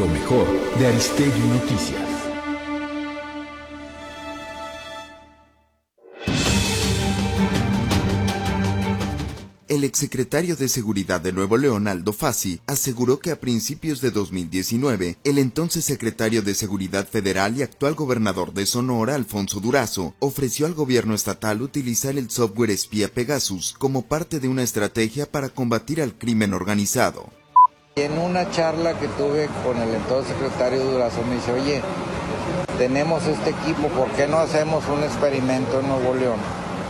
lo mejor de Aristegui Noticias. El exsecretario de Seguridad de Nuevo León, Aldo Fassi, aseguró que a principios de 2019, el entonces secretario de Seguridad Federal y actual gobernador de Sonora, Alfonso Durazo, ofreció al gobierno estatal utilizar el software espía Pegasus como parte de una estrategia para combatir al crimen organizado. En una charla que tuve con el entonces secretario Durazo me dice, oye, tenemos este equipo, ¿por qué no hacemos un experimento en Nuevo León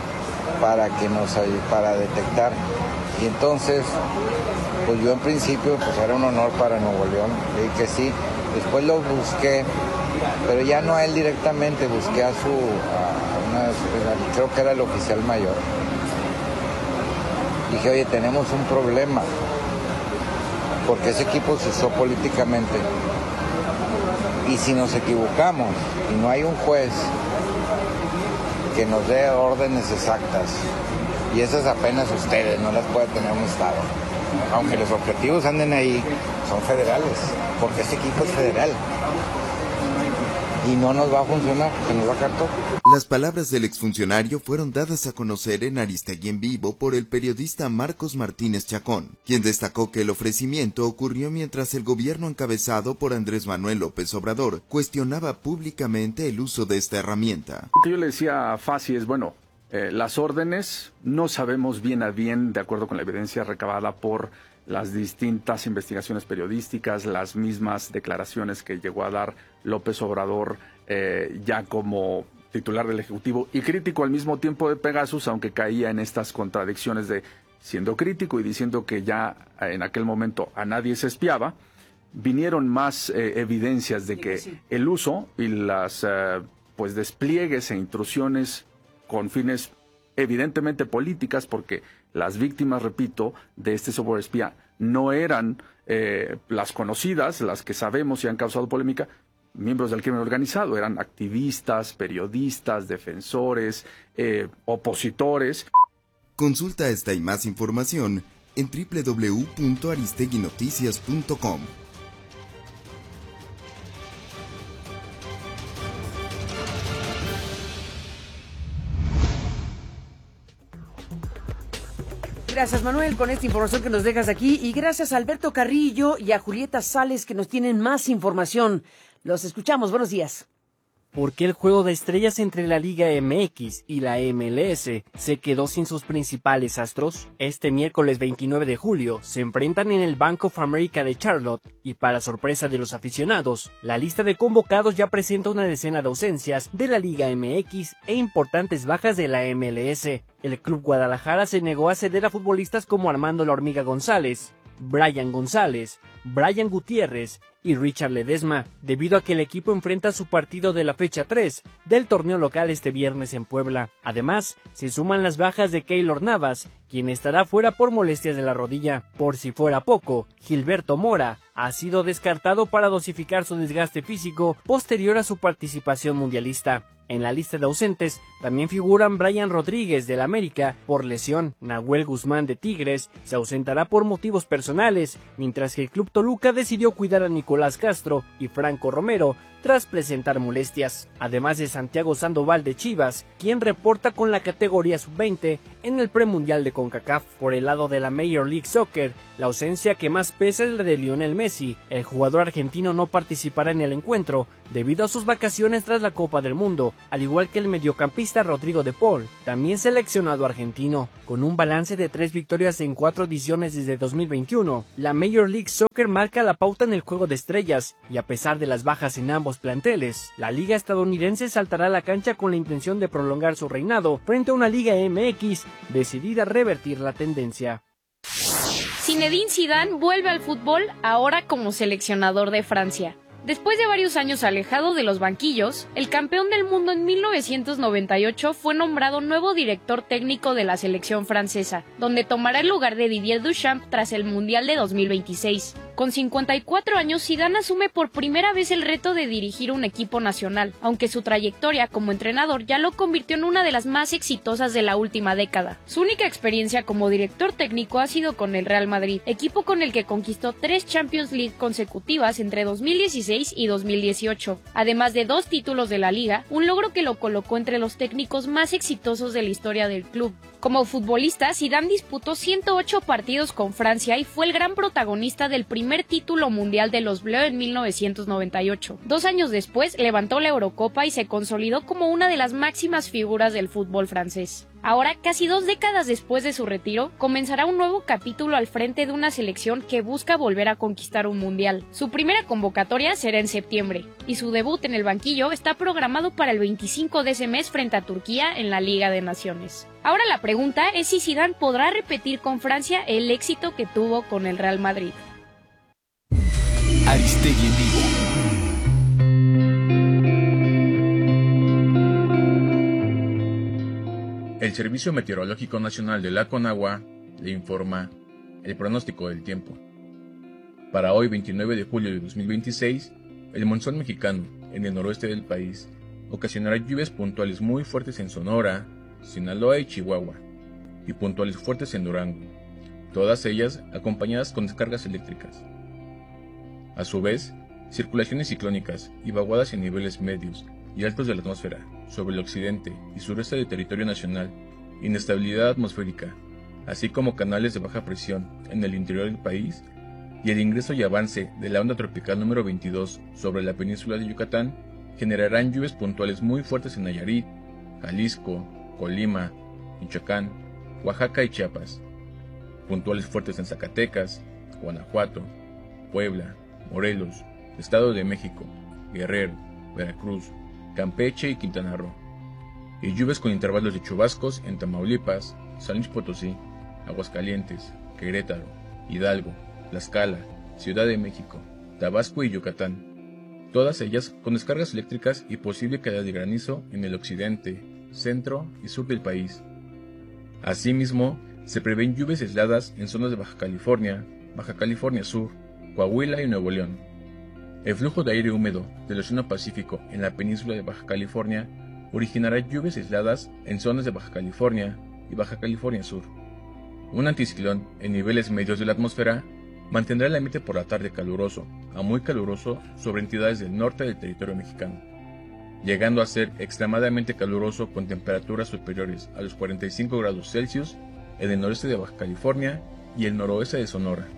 para detectar? Y entonces, pues yo en principio, pues era un honor para Nuevo León, le dije que sí. Después lo busqué, pero ya no a él directamente, busqué creo que era el oficial mayor. Dije, oye, tenemos un problema, porque ese equipo se usó políticamente. Y si nos equivocamos y no hay un juez que nos dé órdenes exactas, y esas apenas ustedes, no las puede tener un Estado. Aunque los objetivos anden ahí, son federales, porque este equipo es federal. Y no nos va a funcionar, se nos va a caer todo. Las palabras del exfuncionario fueron dadas a conocer en Aristegui en Vivo por el periodista Marcos Martínez Chacón, quien destacó que el ofrecimiento ocurrió mientras el gobierno encabezado por Andrés Manuel López Obrador cuestionaba públicamente el uso de esta herramienta. Lo que yo le decía a Fassi es, las órdenes no sabemos bien a bien, de acuerdo con la evidencia recabada por las distintas investigaciones periodísticas, las mismas declaraciones que llegó a dar López Obrador ya como titular del Ejecutivo y crítico al mismo tiempo de Pegasus, aunque caía en estas contradicciones de siendo crítico y diciendo que ya en aquel momento a nadie se espiaba. Vinieron más evidencias de que el uso y las despliegues e intrusiones con fines evidentemente políticas, porque las víctimas, repito, de este software espía no eran las conocidas, las que sabemos y han causado polémica, miembros del crimen organizado, eran activistas, periodistas, defensores, opositores. Consulta esta y más información en www.aristeguinoticias.com. Gracias, Manuel, con esta información que nos dejas aquí, y gracias a Alberto Carrillo y a Julieta Sales que nos tienen más información. Los escuchamos, buenos días. ¿Por qué el juego de estrellas entre la Liga MX y la MLS se quedó sin sus principales astros? Este miércoles 29 de julio se enfrentan en el Bank of America de Charlotte y, para sorpresa de los aficionados, la lista de convocados ya presenta una decena de ausencias de la Liga MX e importantes bajas de la MLS. El Club Guadalajara se negó a ceder a futbolistas como Armando La Hormiga González, Brian González, Brian Gutiérrez y Richard Ledesma, debido a que el equipo enfrenta su partido de la fecha 3 del torneo local este viernes en Puebla. Además, se suman las bajas de Keylor Navas, quien estará fuera por molestias de la rodilla. Por si fuera poco, Gilberto Mora ha sido descartado para dosificar su desgaste físico posterior a su participación mundialista. En la lista de ausentes también figuran Brian Rodríguez del América por lesión, Nahuel Guzmán de Tigres se ausentará por motivos personales, mientras que el Club Toluca decidió cuidar a Nicolás Castro y Franco Romero tras presentar molestias, además de Santiago Sandoval de Chivas, quien reporta con la categoría sub-20 en el premundial de CONCACAF. Por el lado de la Major League Soccer, la ausencia que más pesa es la de Lionel Messi. El jugador argentino no participará en el encuentro debido a sus vacaciones tras la Copa del Mundo, al igual que el mediocampista Rodrigo de Paul, también seleccionado argentino. Con un balance de 3 victorias en 4 ediciones desde 2021, la Major League Soccer marca la pauta en el juego de estrellas, y a pesar de las bajas en ambos planteles, la liga estadounidense saltará a la cancha con la intención de prolongar su reinado frente a una Liga MX decidida a revertir la tendencia. Zinedine Zidane vuelve al fútbol, ahora como seleccionador de Francia. Después de varios años alejado de los banquillos, el campeón del mundo en 1998 fue nombrado nuevo director técnico de la selección francesa, donde tomará el lugar de Didier Deschamps tras el Mundial de 2026. Con 54 años, Zidane asume por primera vez el reto de dirigir un equipo nacional, aunque su trayectoria como entrenador ya lo convirtió en una de las más exitosas de la última década. Su única experiencia como director técnico ha sido con el Real Madrid, equipo con el que conquistó 3 Champions League consecutivas entre 2016 y 2018, además de 2 títulos de la Liga, un logro que lo colocó entre los técnicos más exitosos de la historia del club. Como futbolista, Zidane disputó 108 partidos con Francia y fue el gran protagonista del primer título mundial de los Bleus en 1998. 2 años después, levantó la Eurocopa y se consolidó como una de las máximas figuras del fútbol francés. Ahora, casi 2 décadas después de su retiro, comenzará un nuevo capítulo al frente de una selección que busca volver a conquistar un mundial. Su primera convocatoria será en septiembre, y su debut en el banquillo está programado para el 25 de ese mes frente a Turquía en la Liga de Naciones. Ahora la pregunta es si Zidane podrá repetir con Francia el éxito que tuvo con el Real Madrid. Aristegui en vivo. El Servicio Meteorológico Nacional de la Conagua le informa el pronóstico del tiempo. Para hoy, 29 de julio de 2026, el monzón mexicano en el noroeste del país ocasionará lluvias puntuales muy fuertes en Sonora, Sinaloa y Chihuahua, y puntuales fuertes en Durango, todas ellas acompañadas con descargas eléctricas. A su vez, circulaciones ciclónicas y vaguadas en niveles medios y altos de la atmósfera sobre el occidente y sureste del territorio nacional, inestabilidad atmosférica, así como canales de baja presión en el interior del país y el ingreso y avance de la onda tropical número 22 sobre la península de Yucatán generarán lluvias puntuales muy fuertes en Nayarit, Jalisco, Colima, Michoacán, Oaxaca y Chiapas, puntuales fuertes en Zacatecas, Guanajuato, Puebla, Morelos, Estado de México, Guerrero, Veracruz, Campeche y Quintana Roo, y lluvias con intervalos de chubascos en Tamaulipas, San Luis Potosí, Aguascalientes, Querétaro, Hidalgo, Tlaxcala, Ciudad de México, Tabasco y Yucatán, todas ellas con descargas eléctricas y posible caída de granizo en el occidente, centro y sur del país. Asimismo, se prevén lluvias aisladas en zonas de Baja California Sur, Coahuila y Nuevo León. El flujo de aire húmedo del Océano Pacífico en la península de Baja California originará lluvias aisladas en zonas de Baja California y Baja California Sur. Un anticiclón en niveles medios de la atmósfera mantendrá el ambiente por la tarde caluroso a muy caluroso sobre entidades del norte del territorio mexicano, llegando a ser extremadamente caluroso con temperaturas superiores a los 45 grados Celsius en el noreste de Baja California y el noroeste de Sonora.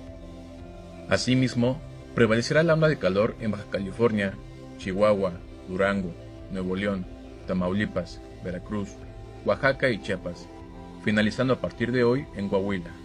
Asimismo, prevalecerá la onda de calor en Baja California, Chihuahua, Durango, Nuevo León, Tamaulipas, Veracruz, Oaxaca y Chiapas, finalizando a partir de hoy en Coahuila.